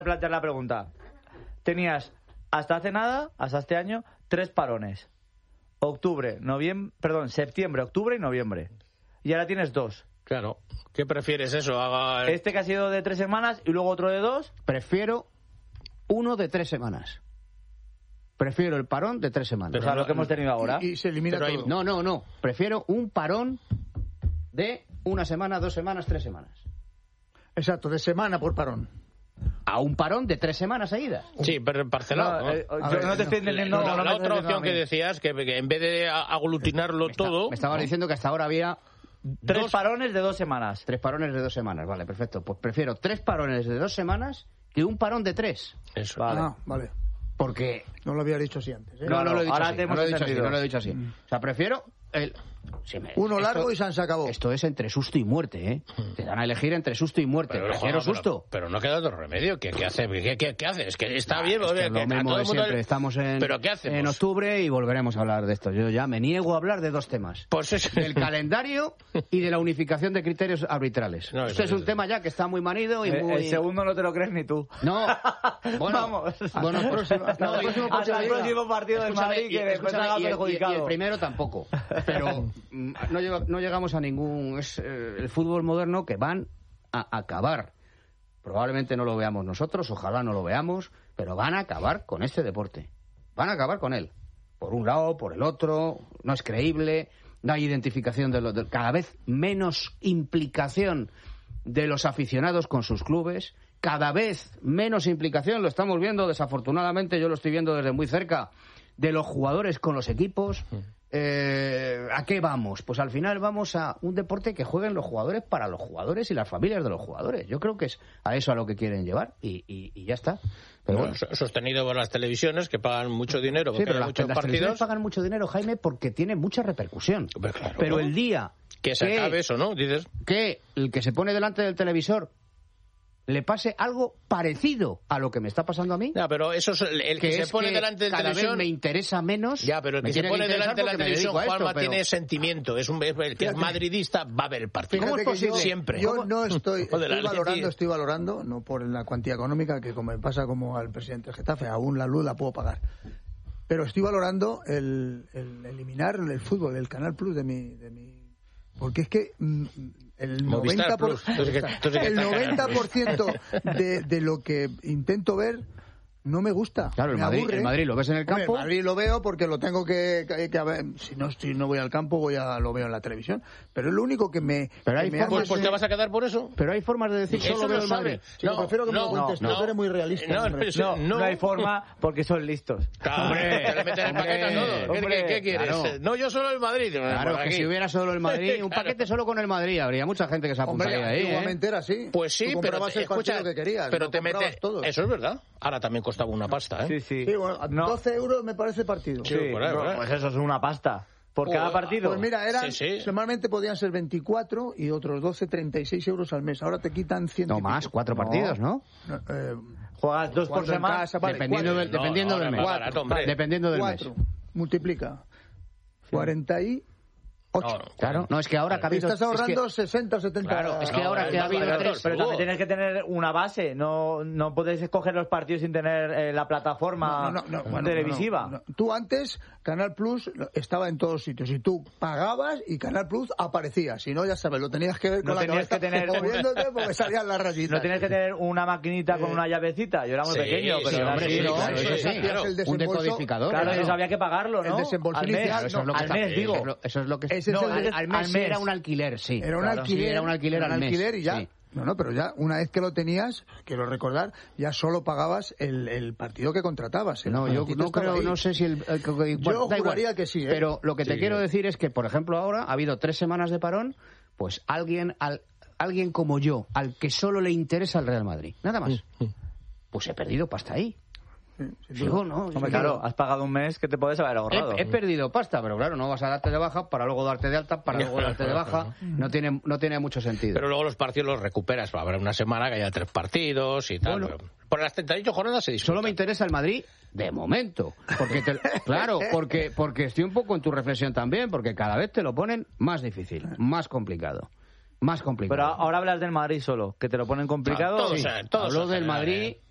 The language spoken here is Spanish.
plantear la pregunta. Tenías hasta hace nada, hasta este año, 3 parones. Septiembre, octubre y noviembre. Y ahora tienes 2. Claro. ¿Qué prefieres eso? Este que ha sido de 3 semanas y luego otro de 2. Prefiero uno de 3 semanas. Prefiero el parón de 3 semanas. Pero, o sea, lo que hemos tenido ahora. Y se elimina todo. No. Prefiero un parón de 1 semana, 2 semanas, 3 semanas. Exacto, de semana por parón. A un parón de 3 semanas seguidas. Sí, pero parcelado. Yo no te estoy entendiendo. La otra opción que decías, que en vez de aglutinarlo todo... Me estabas diciendo que hasta ahora había... 3 parones de 2 semanas. 3 parones de 2 semanas, vale, perfecto. Pues prefiero 3 parones de 2 semanas que un parón de 3. Eso. Vale. Porque... No lo había dicho así antes, ¿eh? No lo he dicho ahora así. te hemos No lo he dicho así. O sea, prefiero... Uno largo y se acabó. Esto es entre susto y muerte, ¿eh? Te dan a elegir entre susto y muerte. Prefiero susto. Pero no queda otro remedio. ¿Qué haces? ¿Qué haces? Que está bien. Es que lo mismo de siempre. Estamos en octubre y volveremos a hablar de esto. Yo ya me niego a hablar de 2 temas. Pues eso. Del calendario y de la unificación de criterios arbitrales. Este es un tema ya que está muy manido y muy... El segundo no te lo crees ni tú. No. Bueno, vamos. Bueno, hasta el próximo partido del Madrid que después haga perjudicado. Y el primero tampoco. Pero no llegamos a ningún... Es el fútbol moderno que van a acabar. Probablemente no lo veamos nosotros, ojalá no lo veamos, pero van a acabar con este deporte. Van a acabar con él. Por un lado, por el otro, no es creíble, no hay identificación cada vez menos implicación de los aficionados con sus clubes, cada vez menos implicación, lo estamos viendo desafortunadamente, yo lo estoy viendo desde muy cerca, de los jugadores con los equipos. ¿A qué vamos? Pues al final vamos a un deporte que jueguen los jugadores para los jugadores y las familias de los jugadores. Yo creo que es a eso a lo que quieren llevar y ya está. Pero bueno. Sostenido por las televisiones que pagan mucho dinero porque hay muchos las partidos. Televisiones pagan mucho dinero, Jaime, porque tiene mucha repercusión. Claro, pero el día que se acabe eso, ¿no? Dices que el que se pone delante del televisor le pase algo parecido a lo que me está pasando a mí. Ya, pero eso es el que se pone delante del televisor. Cada vez me interesa menos. Ya, pero el que se pone delante de la televisión, Juanma, tiene sentimiento. El que es madridista va a ver el partido. ¿Cómo es posible? Siempre. Yo no estoy valorando, no por la cuantía económica, que como me pasa como al presidente del Getafe, aún la luz la puedo pagar. Pero estoy valorando el eliminar el fútbol, el Canal Plus de mi porque es que el 90% de lo que intento ver no me gusta. Claro, el Madrid lo ves en el campo. El Madrid lo veo porque lo tengo que ver. Si no voy al campo, lo veo en la televisión. Pero es lo único que me... Pues te vas a quedar por eso. Pero hay formas de decir solo veo el Madrid. Prefiero que me lo cuentes tú, eres muy realista. No hay forma porque son listos. Hombre, te le meten el paquete a todo. ¿Qué quieres? Claro. No, yo solo el Madrid. Claro, que si hubiera solo el Madrid, un paquete solo con el Madrid, habría mucha gente que se apuntaría ahí. Igualmente era así. Pues sí, pero escucha, que querías, pero te metes... Eso es verdad. Ahora también costaba una pasta, ¿eh? Sí, bueno, 12 euros me parece partido. Sí, por ahí. Pues eso es una pasta. ¿Por cada partido? Pues mira, normalmente podían ser 24 y otros 12, 36 euros al mes. Ahora te quitan 100. No más, 4 partidos, ¿no? Juegas 2 por semana. Dependiendo del mes. Dependiendo del mes. Multiplica. 48. Claro, no, es que ahora que ha habido... Estás ahorrando 60 o 70... Claro, es que ahora que ha habido 3... Pero también tienes que tener una base, no puedes escoger los partidos sin tener la plataforma televisiva. No. Tú antes, Canal Plus estaba en todos sitios, y tú pagabas y Canal Plus aparecía, si no, ya sabes, lo tenías que ver con la cabeza moviéndote porque salían las rayitas. No tienes que tener una maquinita con una llavecita, yo era muy pequeño, pero claro, un decodificador. Claro, eso había que pagarlo, ¿no? El desembolso inicial. Al mes, digo. Eso es lo que... al mes era un alquiler, sí. Era un alquiler. Sí, era un alquiler al mes. Y ya. Sí. No, pero ya una vez que lo tenías, quiero recordar, ya solo pagabas el partido que contratabas. No, yo no creo, no sé si yo juraría que sí, ¿eh? Pero lo que te quiero decir es que, por ejemplo, ahora ha habido 3 semanas de parón, pues alguien como yo, al que solo le interesa el Real Madrid, nada más, pues he perdido pasta ahí. Digo, no, hombre, claro, has pagado un mes que te puedes haber ahorrado. He perdido pasta, pero claro, no vas a darte de baja para luego darte de alta, para luego darte de baja. No tiene mucho sentido. Pero luego los partidos los recuperas. Va a haber una semana que haya 3 partidos y tal. Bueno, por las 38 jornadas se disfruta. Solo me interesa el Madrid de momento. Porque estoy un poco en tu reflexión también, porque cada vez te lo ponen más difícil, más complicado. Pero ahora hablas del Madrid solo, que te lo ponen complicado. Hablo del Madrid